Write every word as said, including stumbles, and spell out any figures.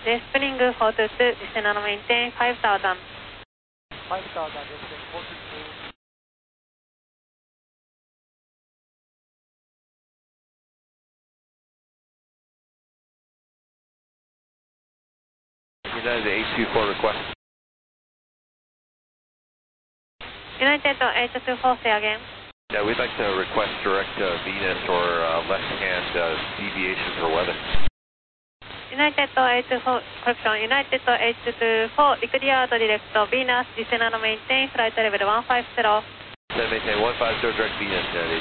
J Spring four two two, descend and maintain five thousand. five thousand, descend four two two. United eight two four request. United eight two four, say again. Yeah, we'd like to request direct uh, Venus or uh, left-hand uh, deviation for weather. United eight two four, correction, United eight two four, declare direct Venus, descend and maintain flight level one five zero. Descend maintain one five zero direct Venus, United